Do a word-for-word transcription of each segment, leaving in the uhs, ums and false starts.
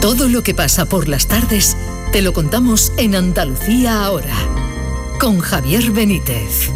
Todo lo que pasa por las tardes te lo contamos en Andalucía Ahora, con Javier Benítez.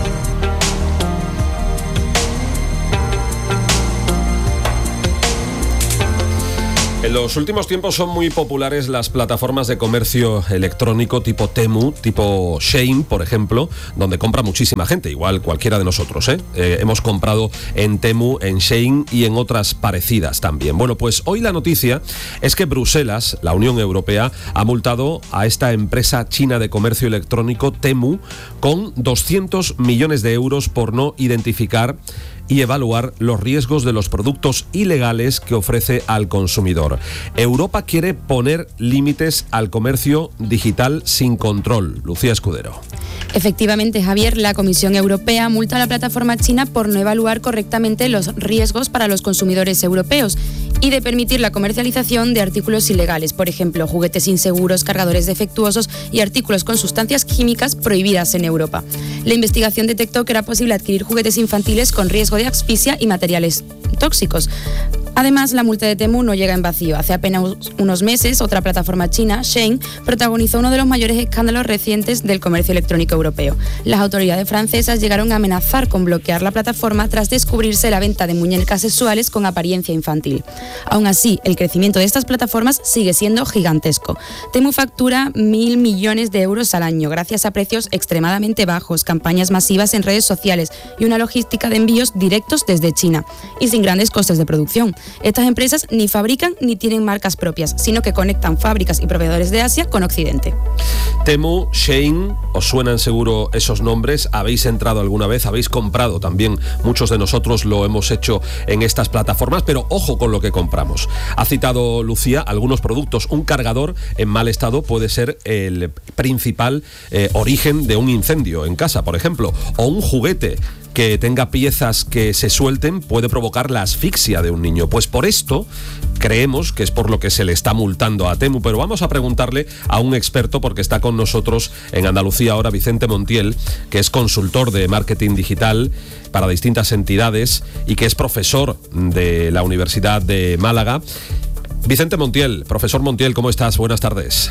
En los últimos tiempos son muy populares las plataformas de comercio electrónico tipo Temu, tipo Shein, por ejemplo, donde compra muchísima gente, igual cualquiera de nosotros, ¿eh? Eh, hemos comprado en Temu, en Shein y en otras parecidas también. Bueno, pues hoy la noticia es que Bruselas, la Unión Europea, ha multado a esta empresa china de comercio electrónico Temu con doscientos millones de euros por no identificar y evaluar los riesgos de los productos ilegales que ofrece al consumidor. Europa quiere poner límites al comercio digital sin control. Lucía Escudero. Efectivamente, Javier, la Comisión Europea multa a la plataforma china por no evaluar correctamente los riesgos para los consumidores europeos y de permitir la comercialización de artículos ilegales, por ejemplo, juguetes inseguros, cargadores defectuosos y artículos con sustancias químicas prohibidas en Europa. La investigación detectó que era posible adquirir juguetes infantiles con riesgo de asfixia y materiales tóxicos. Además, la multa de Temu no llega en vacío. Hace apenas unos meses, otra plataforma china, Shein, protagonizó uno de los mayores escándalos recientes del comercio electrónico europeo. Las autoridades francesas llegaron a amenazar con bloquear la plataforma tras descubrirse la venta de muñecas sexuales con apariencia infantil. Aún así, el crecimiento de estas plataformas sigue siendo gigantesco. Temu factura mil millones de euros al año gracias a precios extremadamente bajos, campañas masivas en redes sociales y una logística de envíos directos desde China, y sin grandes costes de producción. Estas empresas ni fabrican ni tienen marcas propias, sino que conectan fábricas y proveedores de Asia con Occidente. Temu, Shein, ¿os suenan seguro esos nombres? ¿Habéis entrado alguna vez? ¿Habéis comprado también? Muchos de nosotros lo hemos hecho en estas plataformas, pero ojo con lo que compramos. Ha citado Lucía algunos productos. Un cargador en mal estado puede ser el principal eh, origen de un incendio en casa, por ejemplo, o un juguete que tenga piezas que se suelten puede provocar la asfixia de un niño. Pues por esto creemos que es por lo que se le está multando a Temu, pero vamos a preguntarle a un experto porque está con nosotros en Andalucía Ahora, Vicente Montiel, que es consultor de marketing digital para distintas entidades y que es profesor de la Universidad de Málaga. Vicente Montiel, profesor Montiel, ¿cómo estás? Buenas tardes.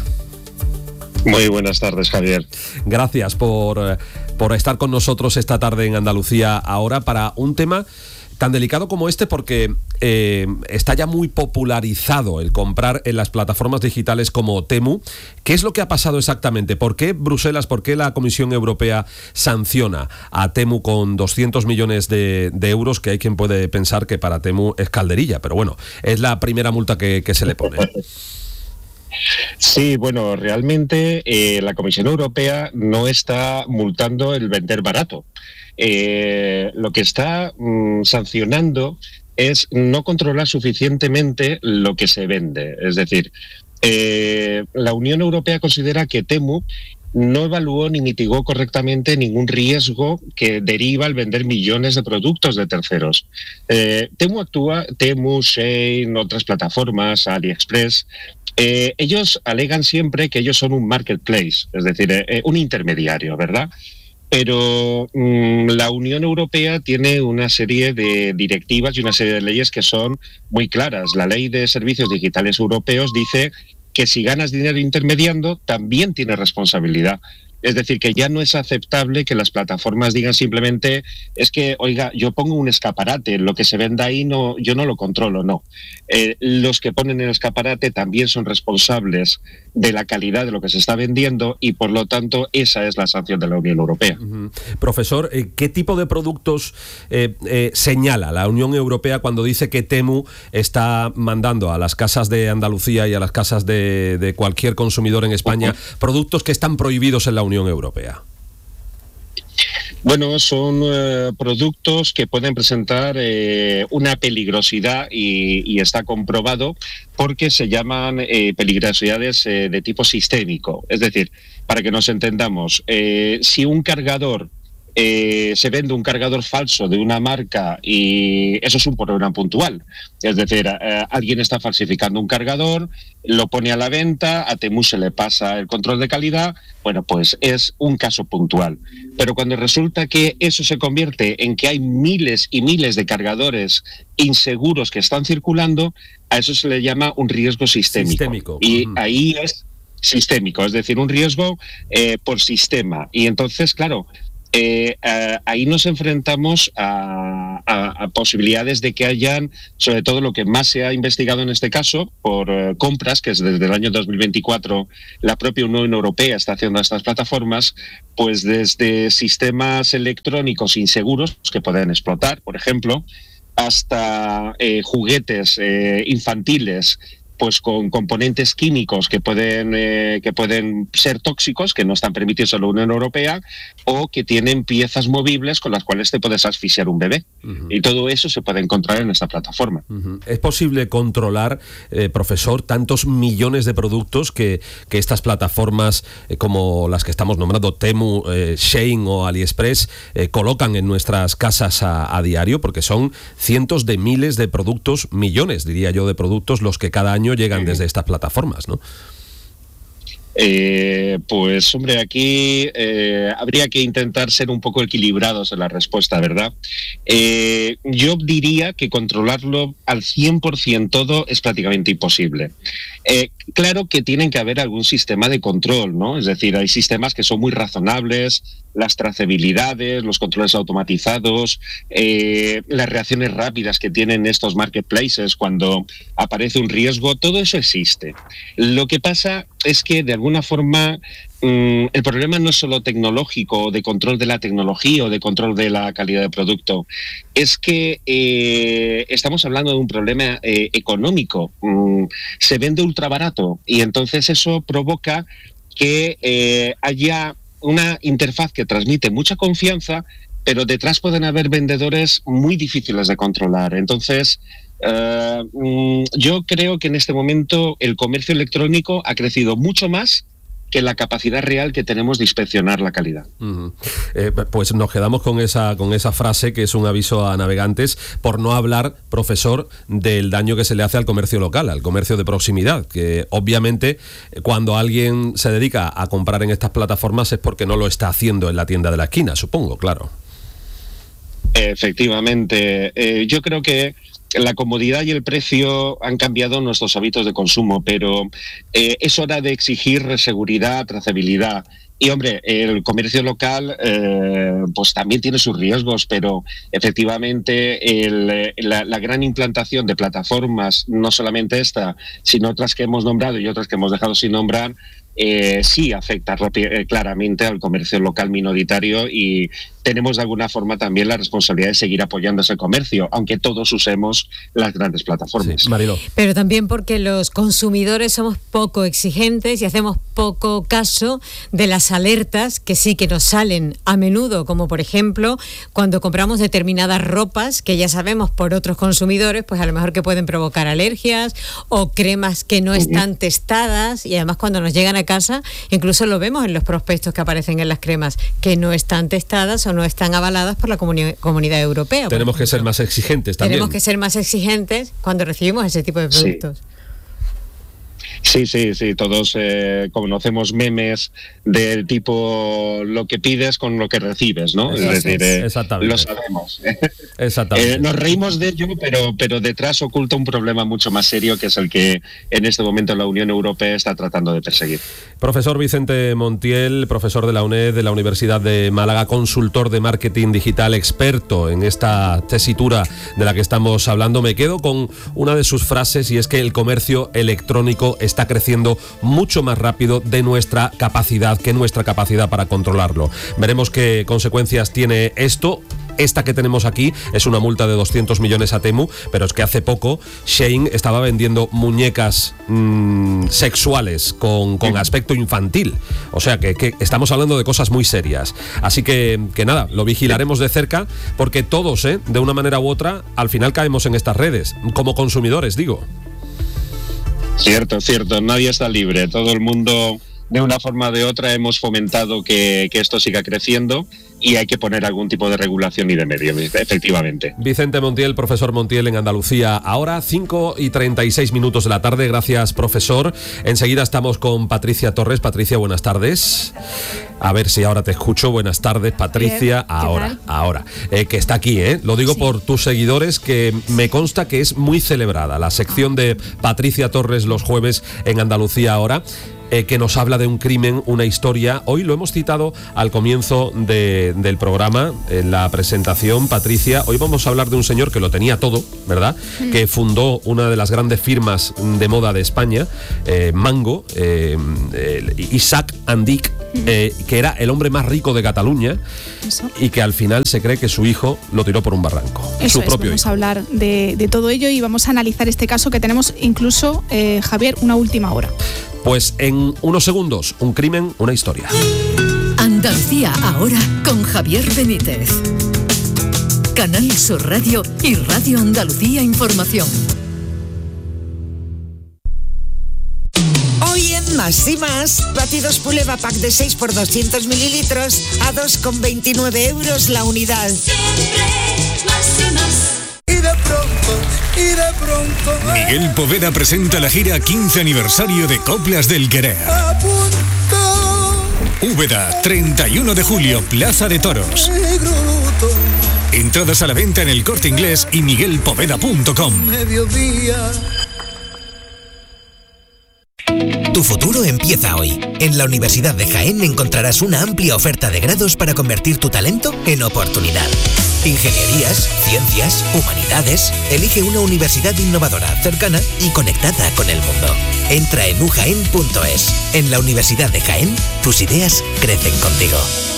Muy buenas tardes, Javier. Gracias por, por estar con nosotros esta tarde en Andalucía Ahora para un tema tan delicado como este, porque eh, está ya muy popularizado el comprar en las plataformas digitales como Temu. ¿Qué es lo que ha pasado exactamente? ¿Por qué Bruselas, por qué la Comisión Europea sanciona a Temu con doscientos millones de, de euros, que hay quien puede pensar que para Temu es calderilla? Pero bueno, es la primera multa que, que se le pone. Sí, bueno, realmente eh, la Comisión Europea no está multando el vender barato. Eh, lo que está mm, sancionando es no controlar suficientemente lo que se vende. Es decir, eh, la Unión Europea considera que Temu no evaluó ni mitigó correctamente ningún riesgo que deriva al vender millones de productos de terceros. Eh, Temu actúa, Temu, Shein, otras plataformas, AliExpress. Eh, ellos alegan siempre que ellos son un marketplace, es decir, eh, un intermediario, ¿verdad? Pero mmm, la Unión Europea tiene una serie de directivas y una serie de leyes que son muy claras. La Ley de Servicios Digitales Europeos dice que si ganas dinero intermediando, también tienes responsabilidad. Es decir, que ya no es aceptable que las plataformas digan simplemente, es que, oiga, yo pongo un escaparate, lo que se venda ahí no, yo no lo controlo, no. Eh, los que ponen el escaparate también son responsables de la calidad de lo que se está vendiendo y, por lo tanto, esa es la sanción de la Unión Europea. Uh-huh. Profesor, ¿qué tipo de productos eh, eh, señala la Unión Europea cuando dice que Temu está mandando a las casas de Andalucía y a las casas de, de cualquier consumidor en España uh-huh. productos que están prohibidos en la Unión Europea? Bueno, son eh, productos que pueden presentar eh, una peligrosidad y, y está comprobado porque se llaman eh, peligrosidades eh, de tipo sistémico. Es decir, para que nos entendamos, eh, si un cargador eh, se vende un cargador falso de una marca y eso es un problema puntual. Es decir, eh, alguien está falsificando un cargador, lo pone a la venta, a Temu se le pasa el control de calidad, bueno, pues es un caso puntual. Pero cuando resulta que eso se convierte en que hay miles y miles de cargadores inseguros que están circulando, a eso se le llama un riesgo sistémico. sistémico. Y uh-huh. ahí es sistémico, es decir, un riesgo eh, por sistema. Y entonces, claro, eh, eh, ahí nos enfrentamos a, a, a posibilidades de que hayan, sobre todo lo que más se ha investigado en este caso, por eh, compras, que es desde el año dos mil veinticuatro la propia Unión Europea está haciendo estas plataformas, pues desde sistemas electrónicos inseguros que pueden explotar, por ejemplo, hasta eh, juguetes eh, infantiles pues con componentes químicos que pueden eh, que pueden ser tóxicos, que no están permitidos en la Unión Europea, o que tienen piezas movibles con las cuales te puedes asfixiar un bebé. Uh-huh. Y todo eso se puede encontrar en esta plataforma. Uh-huh. ¿Es posible controlar, eh, profesor, tantos millones de productos que, que estas plataformas eh, como las que estamos nombrando, Temu, eh, Shein o AliExpress, eh, colocan en nuestras casas a, a diario? Porque son cientos de miles de productos, millones, diría yo, de productos los que cada año llegan desde estas plataformas, ¿no? Eh, pues hombre, aquí eh, habría que intentar ser un poco equilibrados en la respuesta, ¿verdad? Eh, yo diría que controlarlo al cien por ciento todo es prácticamente imposible. Eh, claro que tienen que haber algún sistema de control, ¿no? Es decir, hay sistemas que son muy razonables, las trazabilidades, los controles automatizados, eh, las reacciones rápidas que tienen estos marketplaces cuando aparece un riesgo, todo eso existe. Lo que pasa es que de alguna forma mmm, el problema no es solo tecnológico, de control de la tecnología o de control de la calidad del producto, es que eh, estamos hablando de un problema eh, económico. Mm, se vende ultra barato y entonces eso provoca que eh, haya una interfaz que transmite mucha confianza, pero detrás pueden haber vendedores muy difíciles de controlar. Entonces, uh, yo creo que en este momento el comercio electrónico ha crecido mucho más que la capacidad real que tenemos de inspeccionar la calidad. Uh-huh. Eh, pues nos quedamos con esa, con esa frase, que es un aviso a navegantes, por no hablar, profesor, del daño que se le hace al comercio local, al comercio de proximidad, que obviamente cuando alguien se dedica a comprar en estas plataformas es porque no lo está haciendo en la tienda de la esquina, supongo, claro. Efectivamente, eh, yo creo que la comodidad y el precio han cambiado nuestros hábitos de consumo, pero eh, es hora de exigir seguridad, trazabilidad. Y hombre, el comercio local eh, pues también tiene sus riesgos, pero efectivamente el, la, la gran implantación de plataformas, no solamente esta, sino otras que hemos nombrado y otras que hemos dejado sin nombrar, eh, sí afecta eh, claramente al comercio local minoritario, y tenemos de alguna forma también la responsabilidad de seguir apoyando ese comercio, aunque todos usemos las grandes plataformas. Sí, Mariló. Pero también porque los consumidores somos poco exigentes y hacemos poco caso de las alertas que sí que nos salen a menudo, como por ejemplo cuando compramos determinadas ropas que ya sabemos por otros consumidores, pues a lo mejor que pueden provocar alergias, o cremas que no están uh-huh. testadas, y además cuando nos llegan a casa incluso lo vemos en los prospectos que aparecen en las cremas, que no están testadas o no están avaladas por la comuni- comunidad europea. Tenemos que ser más exigentes también. Tenemos que ser más exigentes cuando recibimos ese tipo de productos. Sí. Sí, sí, sí, todos eh, conocemos memes del tipo lo que pides con lo que recibes, ¿no? Exacto. Es decir, eh, Exactamente. lo sabemos. Exactamente. eh, nos reímos de ello, pero, pero detrás oculta un problema mucho más serio, que es el que en este momento la Unión Europea está tratando de perseguir. Profesor Vicente Montiel, profesor de la UNED, de la Universidad de Málaga, consultor de marketing digital, experto en esta tesitura de la que estamos hablando. Me quedo con una de sus frases, y es que el comercio electrónico está está creciendo mucho más rápido de nuestra capacidad que nuestra capacidad para controlarlo. Veremos qué consecuencias tiene esto. Esta que tenemos aquí es una multa de doscientos millones a Temu, pero es que hace poco Shein estaba vendiendo muñecas mmm, sexuales con, con aspecto infantil. O sea que, que estamos hablando de cosas muy serias. Así que, que nada, lo vigilaremos de cerca, porque todos, ¿eh? de una manera u otra, al final caemos en estas redes, como consumidores, digo. Cierto, cierto, nadie está libre, todo el mundo de una forma o de otra hemos fomentado que, que esto siga creciendo y hay que poner algún tipo de regulación y de medio, efectivamente. Vicente Montiel, profesor Montiel en Andalucía. Ahora cinco y treinta y seis minutos de la tarde. Gracias, profesor. Enseguida estamos con Patricia Torres. Patricia, buenas tardes. A ver si ahora te escucho. Buenas tardes, Patricia. Ahora, ahora. Eh, que está aquí, ¿eh? Lo digo sí. por tus seguidores, que me consta que es muy celebrada la sección de Patricia Torres los jueves en Andalucía Ahora. Eh, que nos habla de un crimen, una historia. Hoy lo hemos citado al comienzo de, del programa, en la presentación, Patricia. Hoy vamos a hablar de un señor que lo tenía todo, ¿verdad? Mm. Que fundó una de las grandes firmas de moda de España, eh, Mango, eh, eh, Isaac Andic, mm. eh, que era el hombre más rico de Cataluña. Eso. Y que al final se cree que su hijo lo tiró por un barranco. Eso su es, propio vamos hijo. a hablar de, de todo ello y vamos a analizar este caso que tenemos incluso, eh, Javier, una última hora. Pues en unos segundos, un crimen, una historia. Andalucía Ahora con Javier Benítez. Canal Sur Radio y Radio Andalucía Información. Hoy en Más y Más, batidos Puleva Pack de seis por doscientos mililitros a dos con veintinueve euros la unidad. Siempre más y más. Y de pronto, y de pronto. Miguel Poveda presenta la gira quince aniversario de Coplas del Querer. Úbeda, treinta y uno de julio, Plaza de Toros. Entradas a la venta en El Corte Inglés y miguel poveda punto com. Mediodía. Tu futuro empieza hoy. En la Universidad de Jaén encontrarás una amplia oferta de grados para convertir tu talento en oportunidad. Ingenierías, ciencias, humanidades. Elige una universidad innovadora, cercana y conectada con el mundo. Entra en u jaén punto es. En la Universidad de Jaén, tus ideas crecen contigo.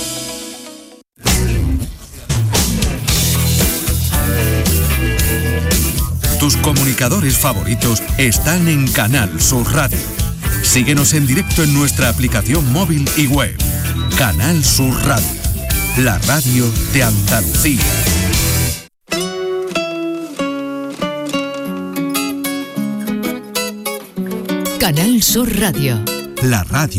Tus comunicadores favoritos están en Canal Sur Radio. Síguenos en directo en nuestra aplicación móvil y web. Canal Sur Radio, la radio de Andalucía. Canal Sur Radio, la radio